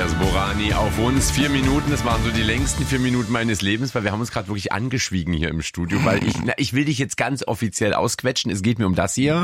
Andreas Borani auf uns. 4 Minuten, das waren so die längsten 4 Minuten meines Lebens, weil wir haben uns gerade wirklich angeschwiegen hier im Studio, weil ich will dich jetzt ganz offiziell ausquetschen. Es geht mir um das hier.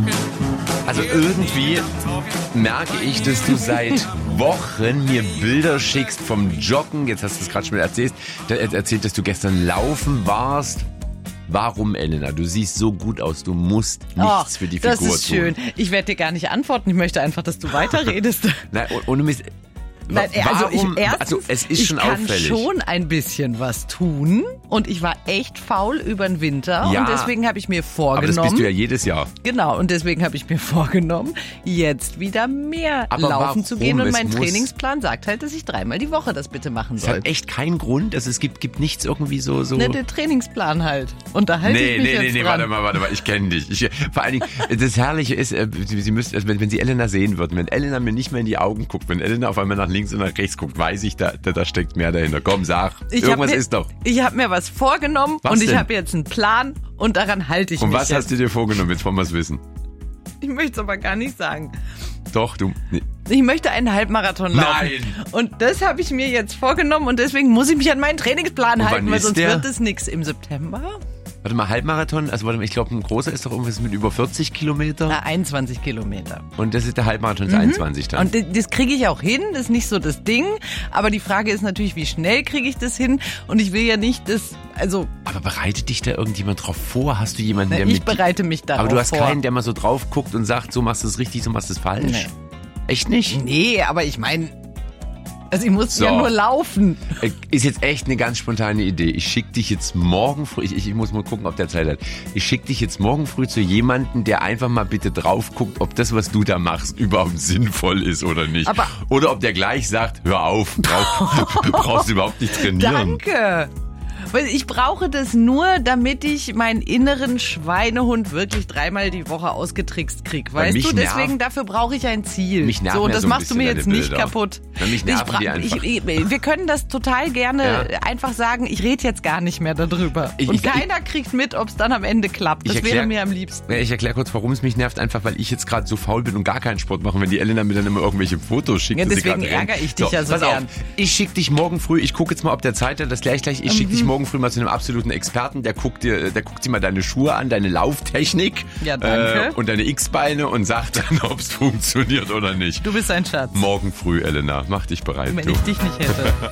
Also irgendwie merke ich, dass du seit Wochen mir Bilder schickst vom Joggen. Jetzt hast du es gerade schon mal erzählt, dass du gestern laufen warst. Warum, Elena? Du siehst so gut aus. Du musst nichts für die Figur tun. Das ist schön. Ich werde dir gar nicht antworten. Ich möchte einfach, dass du weiterredest. Nein, ohne Mist. Nein, also es ist schon auffällig. Ich kann schon ein bisschen was tun und ich war echt faul über den Winter Ja, und deswegen habe ich mir vorgenommen. Aber das bist du ja jedes Jahr. Genau, und deswegen habe ich mir vorgenommen, jetzt wieder mehr Aber laufen zu gehen und mein Es muss- Trainingsplan sagt halt, dass ich 3-mal die Woche das bitte machen Es soll. hat echt keinen Grund. Also es gibt nichts irgendwie so. Ne, der Trainingsplan halt. Und da halte ich mich jetzt dran. Warte mal, ich kenne dich. Vor allen Dingen, das Herrliche ist, Sie müssen, also wenn Sie Elena sehen würden, wenn Elena mir nicht mehr in die Augen guckt, wenn Elena auf einmal nach links und nach rechts guckt, weiß ich, da steckt mehr dahinter. Komm, sag, irgendwas ist doch. Ich habe mir was vorgenommen Was und ich denn? habe jetzt einen Plan und daran halte ich Und mich was jetzt. hast du dir vorgenommen? Jetzt wollen wir es wissen. Ich möchte es aber gar nicht sagen. Doch, du. Nee. Ich möchte einen Halbmarathon laufen. Nein. Und das habe ich mir jetzt vorgenommen und deswegen muss ich mich an meinen Trainingsplan Und halten, wann weil ist sonst der? wird es nichts. Im September? Warte mal, Halbmarathon, also warte mal, ich glaube, ein großer ist doch irgendwas mit über 40 Kilometer. Na, 21 Kilometer. Und das ist der Halbmarathon, ist 21 dann. Und das kriege ich auch hin, das ist nicht so das Ding. Aber die Frage ist natürlich, wie schnell kriege ich das hin? Und ich will ja nicht das, also Aber bereitet dich da irgendjemand drauf vor? Hast du jemanden, der ich mit... bereite mich darauf Aber du hast vor. keinen, der mal so drauf guckt und sagt, so machst du es richtig, so machst du es falsch? Nee. Echt nicht? Nee, aber ich meine, also ich muss So. ja nur laufen. Ist jetzt echt eine ganz spontane Idee. Ich schicke dich jetzt morgen früh, ich muss mal gucken, ob der Zeit hat. Ich schicke dich jetzt morgen früh zu jemandem, der einfach mal bitte drauf guckt, ob das, was du da machst, überhaupt sinnvoll ist oder nicht. Aber- Oder ob der gleich sagt, hör auf, brauchst du überhaupt nicht trainieren. Danke. Weil ich brauche das nur, damit ich meinen inneren Schweinehund wirklich 3-mal die Woche ausgetrickst krieg. Weil Weißt mich du, deswegen dafür brauche ich ein Ziel. Mich nerven so, und ja das so ein machst du mir bisschen jetzt deine nicht Bilder. kaputt. Ja, mich nerven die einfach. Wir können das total gerne einfach sagen, ich rede jetzt gar nicht mehr darüber. Und keiner kriegt mit, ob es dann am Ende klappt. Das wäre mir am liebsten. Ja, ich erkläre kurz, warum es mich nervt. Einfach, weil ich jetzt gerade so faul bin und gar keinen Sport mache. Wenn die Elena mir dann immer irgendwelche Fotos schickt, Ja, dass sie deswegen gerade rennt. ärgere ich dich ja so pass gern. auf, ich schicke dich morgen früh, ich gucke jetzt mal, ob der Zeit hat, das gleich. Ich schicke dich morgen früh mal zu einem absoluten Experten, der guckt sich mal deine Schuhe an, deine Lauftechnik Ja, danke. und deine X-Beine und sagt dann, ob es funktioniert oder nicht. Du bist ein Schatz. Morgen früh, Elena, mach dich bereit. Wenn Du. ich dich nicht hätte.